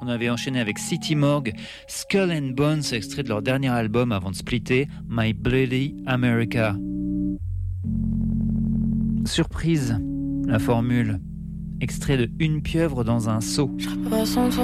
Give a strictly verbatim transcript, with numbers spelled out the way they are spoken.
On avait enchaîné avec City Morgue, Skull and Bones, extrait de leur dernier album avant de splitter, My Bloody America. Surprise, la formule, extrait de Une pieuvre dans un seau. Je serais pas sans toi,